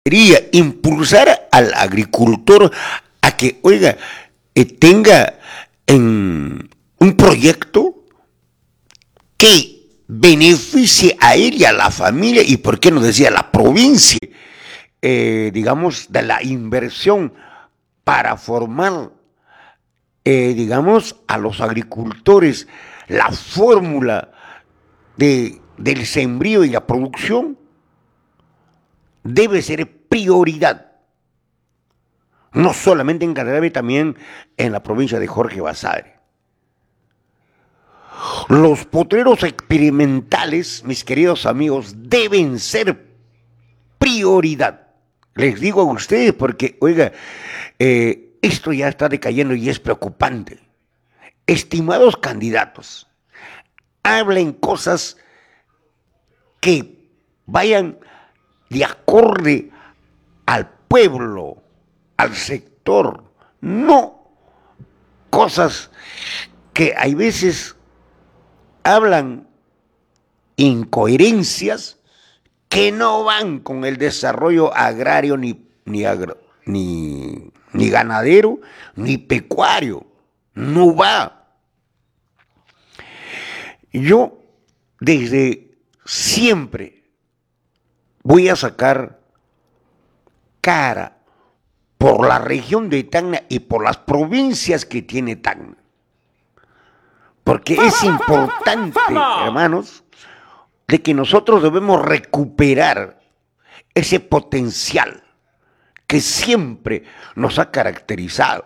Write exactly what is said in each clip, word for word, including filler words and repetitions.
Quería impulsar al agricultor a que, oiga, eh, tenga en un proyecto que beneficie a él y a la familia y, por qué no decía, a la provincia, eh, digamos, de la inversión para formar, eh, digamos, a los agricultores la fórmula de, del sembrío y la producción debe ser prioridad, no solamente en Candarave, también en la provincia de Jorge Basadre. Los potreros experimentales, mis queridos amigos, deben ser prioridad. Les digo a ustedes porque, oiga, eh, esto ya está decayendo y es preocupante. Estimados candidatos, hablen cosas que vayan de acorde al pueblo, al sector, no cosas que hay veces hablan incoherencias que no van con el desarrollo agrario ni, ni, agro, ni, ni ganadero ni pecuario, no va. Yo desde siempre voy a sacar cara por la región de Tacna y por las provincias que tiene Tacna. Porque es importante, hermanos, de que nosotros debemos recuperar ese potencial que siempre nos ha caracterizado.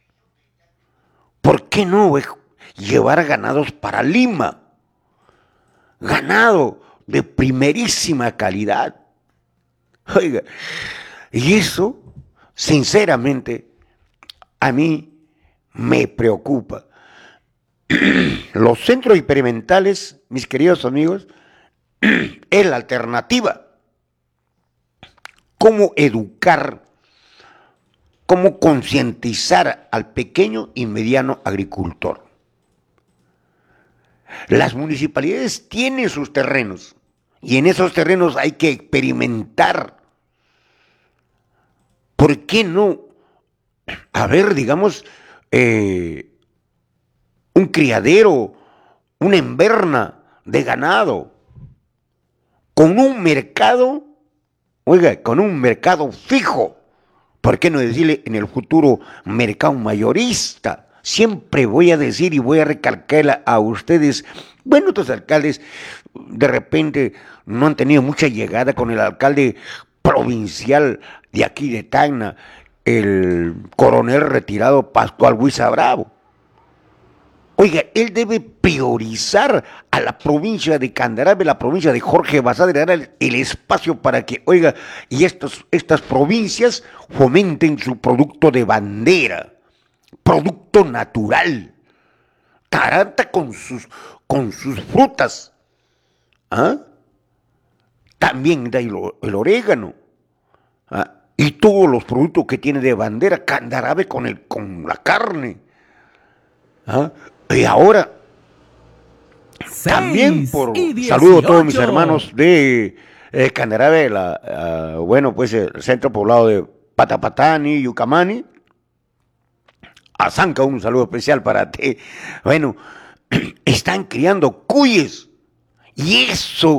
¿Por qué no llevar ganados para Lima? Ganado de primerísima calidad. Oiga, y eso, sinceramente, a mí me preocupa. Los centros experimentales, mis queridos amigos, es la alternativa. Cómo educar, cómo concientizar al pequeño y mediano agricultor. Las municipalidades tienen sus terrenos y en esos terrenos hay que experimentar. ¿Por qué no? A ver, digamos, eh, un criadero, una inverna de ganado, con un mercado, oiga, con un mercado fijo. ¿Por qué no decirle en el futuro mercado mayorista? Siempre voy a decir y voy a recalcar a ustedes, bueno, estos alcaldes de repente no han tenido mucha llegada con el alcalde provincial de aquí de Tacna, el coronel retirado Pascual Huiza Bravo. Oiga, él debe priorizar a la provincia de Candarave, la provincia de Jorge Basadre, dar el, el espacio para que, oiga, y estos, estas provincias fomenten su producto de bandera, producto natural. Taranta con sus, con sus frutas. ¿Ah? También da el, el orégano. ¿Ah? Y todos los productos que tiene de bandera, Candarave con, el, con la carne. ¿Ah? Y ahora, también por saludo a todos mis hermanos de eh, Candarave, la, uh, bueno, pues el centro poblado de Patapatani, Yucamani. A Zanca, un saludo especial para ti. Bueno, están criando cuyes y eso